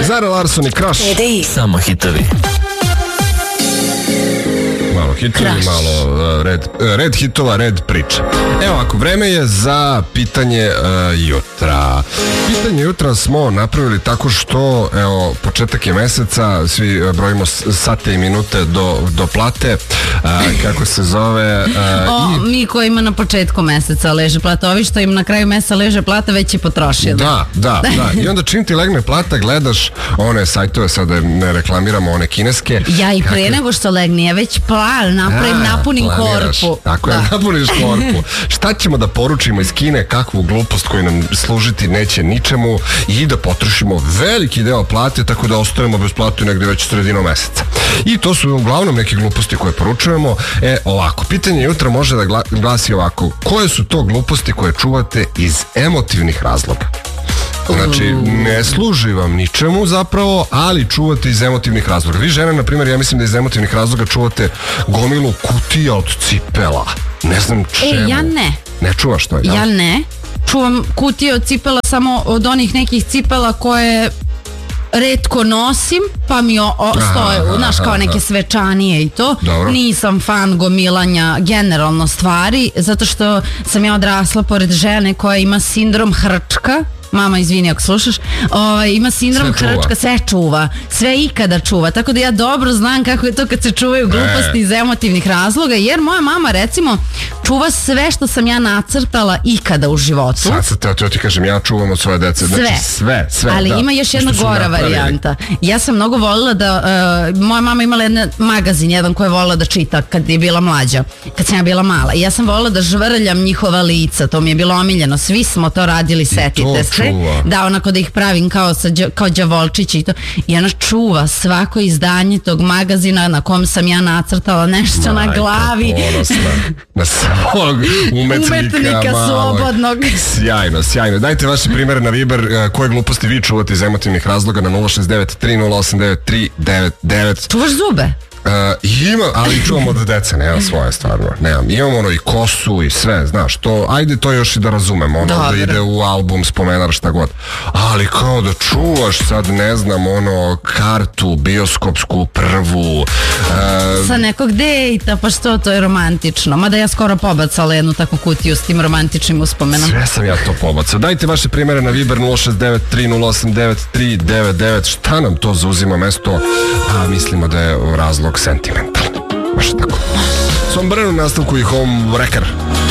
Zara Larsson i Crush. Samo hitovi. Malo hitovi, malo red hitova, red priča. Evo ako, vreme je za pitanje jutra. Pitanje jutra smo napravili tako što, evo, početak je meseca, svi brojimo sate i minute do plate, kako se zove. Mi koji ima na početku meseca leže plata, ovi što im na kraju meseca leže plata već je potrošio. Da. I onda čim ti legne plata, gledaš one sajtove, sad ne reklamiramo, one kineske. Ja i pre nego što legne, ja već napunim korpu. Tako je, napuniš korpu. Šta ćemo da poručimo iz Kine, kakvu glupost koju nam služiti neće ničemu i da potrošimo veliki deo plate, tako da ostajemo bez plate negde već sredinom meseca. I to su uglavnom neke gluposti koje poručujemo. Ovako, pitanje jutra može da glasi ovako: koje su to gluposti koje čuvate iz emotivnih razloga? Znači, ne služi vam ničemu zapravo, ali čuvate iz emotivnih razloga. Vi žene, na primjer, ja mislim da iz emotivnih razloga čuvate gomilu kutija od cipela. Ne znam čemu. Ja ne. Ne čuvaš to? Ja ne. Čuvam kutije od cipela samo od onih nekih cipela koje retko nosim, pa mi stoje, znaš, kao neke svečanije i to. Dobro. Nisam fan gomilanja generalno stvari, zato što sam ja odrasla pored žene koja ima sindrom hrčka. Mama, izvini ako slušaš, ima sindrom hrčka, sve čuva, sve ikada čuva, tako da ja dobro znam kako je to kad se čuvaju gluposti iz emotivnih razloga, jer moja mama recimo čuva sve što sam ja nacrtala ikada u životu. Sad ti kažem, ja čuvam od svoje dece, znači sve. Ali ima još jedna gora varijanta. Ja sam mnogo volila da, moja mama imala jedan magazin, jedan koji je volila da čita kad je bila mlađa, kad sam ja bila mala, i ja sam volila da žvrljam njihova lica, to mi je bilo omiljeno, svi smo to radili, setite se. Da, onako da ih pravim kao đavolčići i to. I ona čuva svako izdanje tog magazina na kom sam ja nacrtala nešto na glavi. Na svog umetnika slobodnog. Sjajno. Dajte vaše primere na Viber, koje gluposti vi čuvate iz emotivnih razloga na 069 308 Čuvaš zube? Ima, ali čuvam od dece, nemam svoje stvarno, nemam. Imam ono i kosu i sve, znaš, to, ajde to još i da razumem, ono da ide u album, spomenar, šta god. Ali kao da čuvaš sad, ne znam, ono, kartu, bioskopsku, prvu. Sa nekog dejta, pa što, to je romantično. Mada ja skoro pobacala jednu takvu kutiju s tim romantičnim uspomenom. Sve sam ja to pobacao. Dajte vaše primere na Viber 069 308 9399. Šta nam to zauzima mesto? Mislimo da je razlog sentimentalni. Baš tako. Sombrero nastavku i Home Wrecker.